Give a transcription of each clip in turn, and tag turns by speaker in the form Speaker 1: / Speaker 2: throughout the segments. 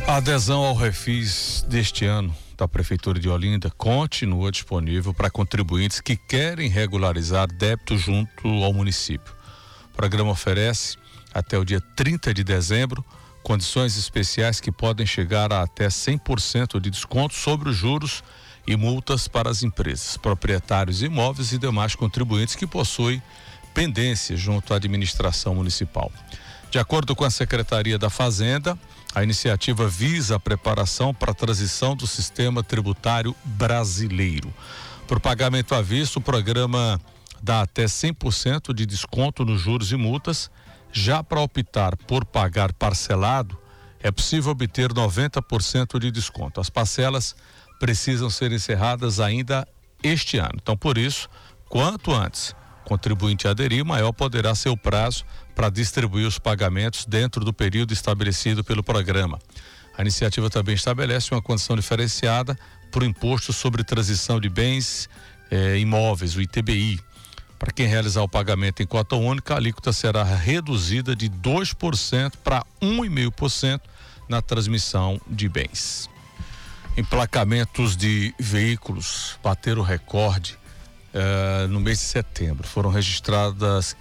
Speaker 1: A adesão ao refis deste ano da Prefeitura de Olinda continua disponível para contribuintes que querem regularizar débito junto ao município. O programa oferece, até o dia 30 de dezembro, condições especiais que podem chegar a até 100% de desconto sobre os juros e multas para as empresas, proprietários de imóveis e demais contribuintes que possuem pendência junto à administração municipal. De acordo com a Secretaria da Fazenda, a iniciativa visa a preparação para a transição do sistema tributário brasileiro. Por pagamento à vista, o programa dá até 100% de desconto nos juros e multas. Já para optar por pagar parcelado, é possível obter 90% de desconto. As parcelas precisam ser encerradas ainda este ano. Então, por isso, quanto antes o contribuinte aderir, maior poderá ser o prazo para distribuir os pagamentos dentro do período estabelecido pelo programa. A iniciativa também estabelece uma condição diferenciada para o Imposto sobre Transição de Bens Imóveis, o ITBI. Para quem realizar o pagamento em cota única, a alíquota será reduzida de 2% para 1,5% na transmissão de bens. Emplacamentos de veículos bateram o recorde no mês de setembro. Foram registradas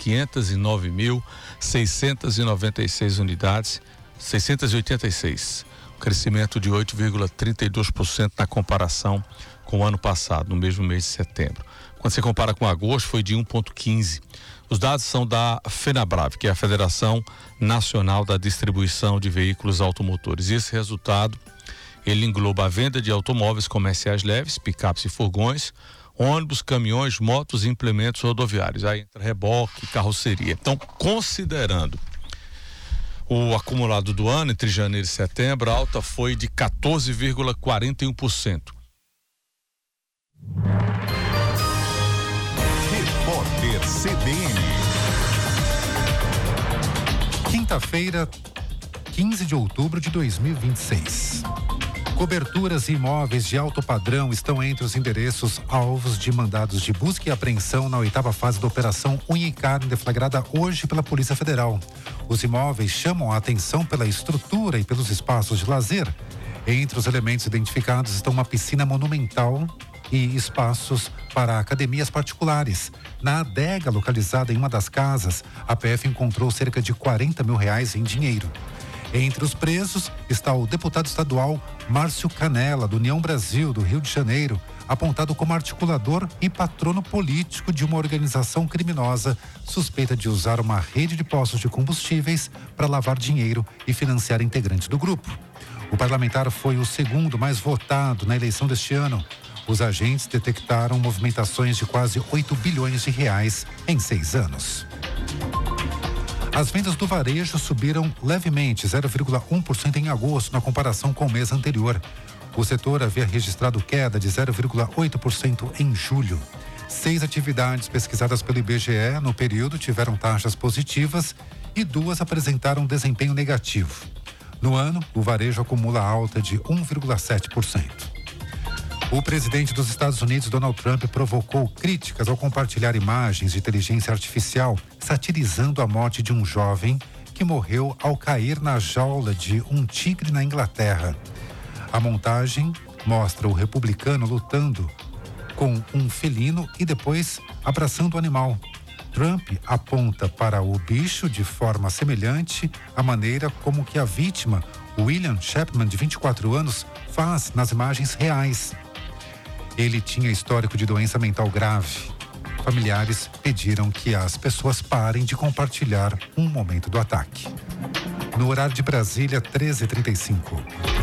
Speaker 1: 509.696 unidades, 686, crescimento de 8,32% na comparação com o ano passado, no mesmo mês de setembro. Quando você compara com agosto, foi de 1,15. Os dados são da FENABRAVE, que é a Federação Nacional da Distribuição de Veículos Automotores. E esse resultado, ele engloba a venda de automóveis comerciais leves, picapes e furgões, ônibus, caminhões, motos e implementos rodoviários. Aí entra reboque, carroceria. Então, considerando o acumulado do ano, entre janeiro e setembro, a alta foi de 14,41%.
Speaker 2: Repórter CBN. Quinta-feira, 15 de outubro de 2026. Coberturas e imóveis de alto padrão estão entre os endereços alvos de mandados de busca e apreensão na 8ª fase da Operação Unha e Carne, deflagrada hoje pela Polícia Federal. Os imóveis chamam a atenção pela estrutura e pelos espaços de lazer. Entre os elementos identificados estão uma piscina monumental e espaços para academias particulares. Na adega localizada em uma das casas, a PF encontrou cerca de R$40 mil em dinheiro. Entre os presos está o deputado estadual Márcio Canella, do União Brasil, do Rio de Janeiro, apontado como articulador e patrono político de uma organização criminosa suspeita de usar uma rede de postos de combustíveis para lavar dinheiro e financiar integrantes do grupo. O parlamentar foi o segundo mais votado na eleição deste ano. Os agentes detectaram movimentações de quase R$8 bilhões em 6 anos. As vendas do varejo subiram levemente, 0,1% em agosto, na comparação com o mês anterior. O setor havia registrado queda de 0,8% em julho. 6 atividades pesquisadas pelo IBGE no período tiveram taxas positivas e 2 apresentaram desempenho negativo. No ano, o varejo acumula alta de 1,7%. O presidente dos Estados Unidos, Donald Trump, provocou críticas ao compartilhar imagens de inteligência artificial, satirizando a morte de um jovem que morreu ao cair na jaula de um tigre na Inglaterra. A montagem mostra o republicano lutando com um felino e depois abraçando o animal. Trump aponta para o bicho de forma semelhante à maneira como que a vítima, William Chapman, de 24 anos, faz nas imagens reais. Ele tinha histórico de doença mental grave. Familiares pediram que as pessoas parem de compartilhar um momento do ataque. No horário de Brasília, 13h35.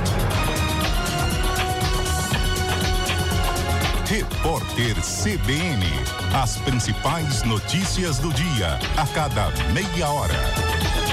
Speaker 2: Repórter CBN. As principais notícias do dia, a cada meia hora.